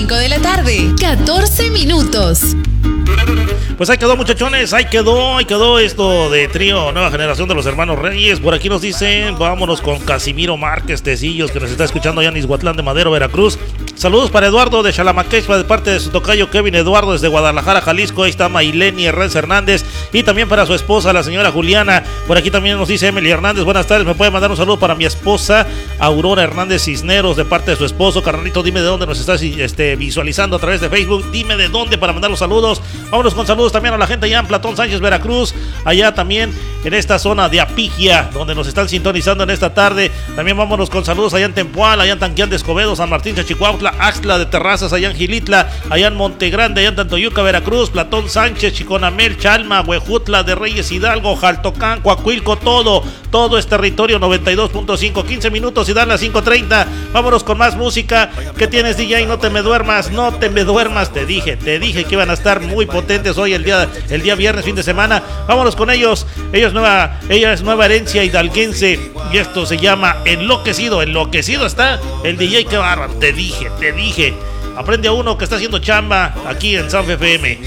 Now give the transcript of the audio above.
5 de la tarde, 14 minutos. Pues ahí quedó, muchachones, ahí quedó esto de trío Nueva Generación de los Hermanos Reyes. Por aquí nos dicen, vámonos con Casimiro Márquez Tecillos, que nos está escuchando allá en Izhuatlán de Madero, Veracruz. Saludos para Eduardo de Xalamaquexpa, de parte de su tocayo Kevin Eduardo desde Guadalajara, Jalisco. Ahí está Maileni Hernández, y también para su esposa, la señora Juliana. Por aquí también nos dice Emily Hernández, buenas tardes, me puede mandar un saludo para mi esposa Aurora Hernández Cisneros, de parte de su esposo. Carnalito, dime de dónde nos estás visualizando a través de Facebook, dime de dónde para mandar los saludos. Vámonos con saludos también a la gente allá en Platón Sánchez, Veracruz, allá también en esta zona de Apigia, donde nos están sintonizando en esta tarde. También vámonos con saludos allá en Tempoal, allá en Tanquián de Escobedo, San Martín, Chachicuautla, Axtla de Terrazas, allá en Gilitla, allá en Montegrande, allá en Tantoyuca, Veracruz, Platón Sánchez, Chiconamel, Chalma, Huejutla de Reyes Hidalgo, Jaltocán, Coacuilco, todo es territorio 92.5, 15 minutos y dan las 5:30. Vámonos con más música. ¿Qué tienes, DJ? No te me duermas. Te dije que iban a estar muy potentes hoy el día viernes, fin de semana. Vámonos con ellos. Ella es nueva herencia hidalguense y esto se llama Enloquecido. Enloquecido está el DJ, qué bárbaro. Te dije. Aprende a uno que está haciendo chamba aquí en San FM.